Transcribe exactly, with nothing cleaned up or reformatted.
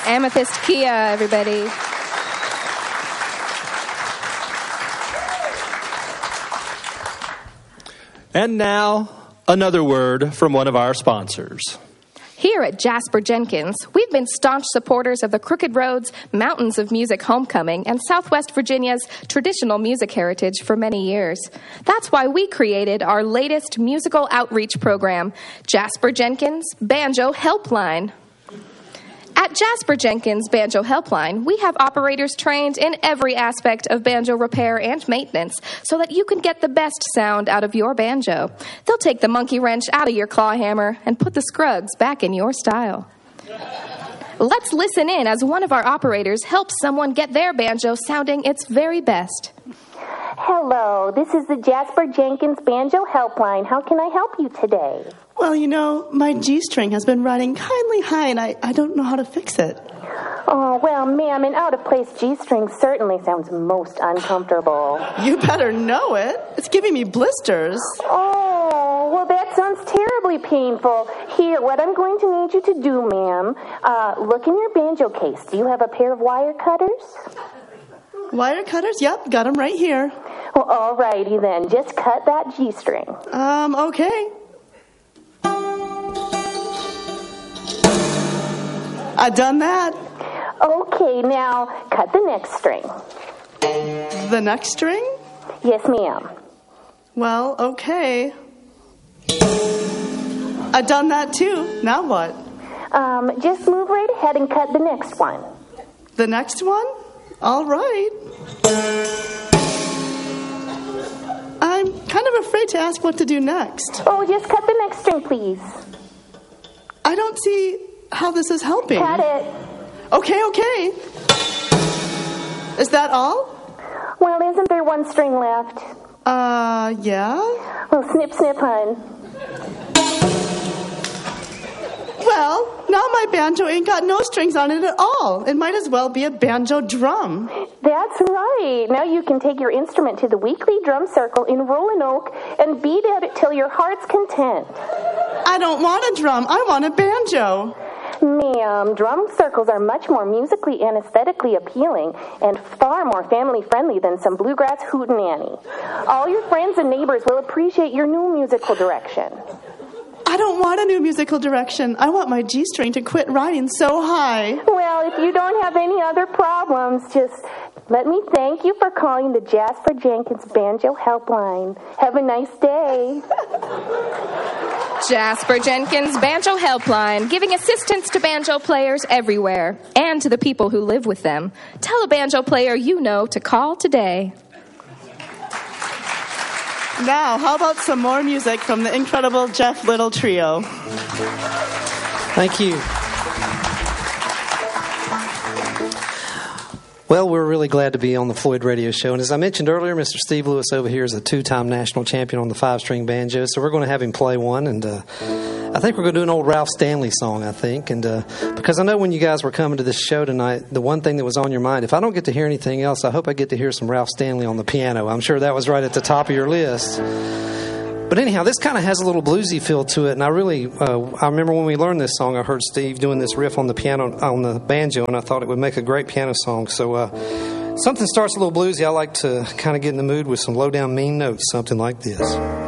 Amethyst Kia, everybody. And now, another word from one of our sponsors. Here at Jasper Jenkins, we've been staunch supporters of the Crooked Roads Mountains of Music Homecoming and Southwest Virginia's traditional music heritage for many years. That's why we created our latest musical outreach program, Jasper Jenkins Banjo Helpline. At Jasper Jenkins Banjo Helpline, we have operators trained in every aspect of banjo repair and maintenance so that you can get the best sound out of your banjo. They'll take the monkey wrench out of your claw hammer and put the scrugs back in your style. Let's listen in as one of our operators helps someone get their banjo sounding its very best. Hello, this is the Jasper Jenkins Banjo Helpline. How can I help you today? Well, you know, my G-string has been riding kindly high, and I, I don't know how to fix it. Oh, well, ma'am, an out-of-place G-string certainly sounds most uncomfortable. You better know it. It's giving me blisters. Oh, well, that sounds terribly painful. Here, what I'm going to need you to do, ma'am, uh, look in your banjo case. Do you have a pair of wire cutters? Wire cutters? Yep, got them right here. Well, all righty then. Just cut that G-string. Um, okay. I done that. Okay, now cut the next string. The next string? Yes, ma'am. Well, okay. I done that too. Now what? Um, just move right ahead and cut the next one. The next one? All right. I'm kind of afraid to ask what to do next. Oh, just cut the next string, please. I don't see how this is helping. Cut it. Okay, okay. Is that all? Well, isn't there one string left? Uh, yeah? Well, snip, snip, hun. Well, now my banjo ain't got no strings on it at all. It might as well be a banjo drum. That's right. Now you can take your instrument to the weekly drum circle in Roanoke and beat at it till your heart's content. I don't want a drum. I want a banjo. Ma'am, drum circles are much more musically and aesthetically appealing and far more family-friendly than some bluegrass hootenanny. All your friends and neighbors will appreciate your new musical direction. I don't want a new musical direction. I want my G-string to quit riding so high. Well, if you don't have any other problems, just let me thank you for calling the Jasper Jenkins Banjo Helpline. Have a nice day. Jasper Jenkins Banjo Helpline, giving assistance to banjo players everywhere and to the people who live with them. Tell a banjo player you know to call today. Now, how about some more music from the incredible Jeff Little Trio? Thank you. Well, we're really glad to be on the Floyd Radio Show. And as I mentioned earlier, Mister Steve Lewis over here is a two-time national champion on the five-string banjo. So we're going to have him play one. And uh, I think we're going to do an old Ralph Stanley song, I think. And uh, because I know when you guys were coming to this show tonight, the one thing that was on your mind, if I don't get to hear anything else, I hope I get to hear some Ralph Stanley on the piano. I'm sure that was right at the top of your list. But anyhow, this kind of has a little bluesy feel to it, and I really, uh, I remember when we learned this song, I heard Steve doing this riff on the piano, on the banjo, and I thought it would make a great piano song. So uh, something starts a little bluesy, I like to kind of get in the mood with some low-down mean notes, something like this.